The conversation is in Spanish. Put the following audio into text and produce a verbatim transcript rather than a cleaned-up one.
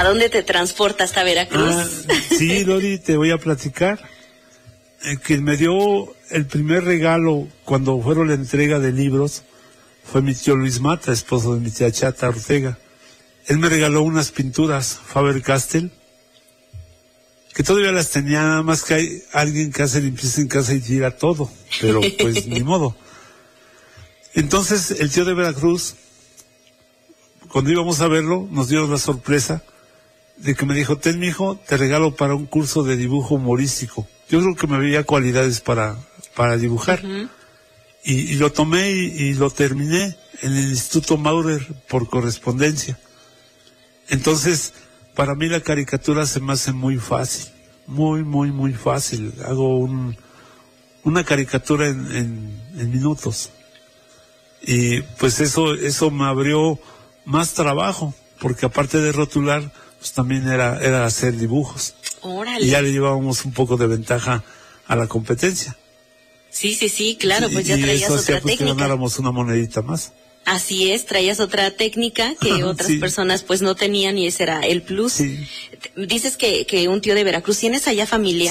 dónde te transporta hasta Veracruz? Ah, sí, Lori, te voy a platicar. Eh, quien me dio el primer regalo cuando fueron la entrega de libros fue mi tío Luis Mata, esposo de mi tía Chata Ortega. Él me regaló unas pinturas Faber-Castell, que todavía las tenía, nada más que hay alguien que hace limpieza en casa y tira todo, pero pues ni modo. Entonces el tío de Veracruz, cuando íbamos a verlo, nos dio la sorpresa de que me dijo: ten, mijo, te regalo para un curso de dibujo humorístico. Yo creo que me veía cualidades para, para dibujar. Uh-huh. y, y lo tomé y, y lo terminé en el Instituto Maurer por correspondencia. Entonces, para mí la caricatura se me hace muy fácil, muy, muy, muy fácil. Hago un, una caricatura en, en, en minutos. Y pues eso, eso me abrió más trabajo, porque aparte de rotular, pues también era, era hacer dibujos. Órale. Y ya le llevábamos un poco de ventaja a la competencia. Sí, sí, sí, claro, pues y, ya traías y eso otra hacía, pues, técnica. Que ganáramos una monedita más. Así es, traías otra técnica que otras sí. personas pues no tenían y ese era el plus. Sí. Dices que, que un tío de Veracruz, ¿tienes allá familia?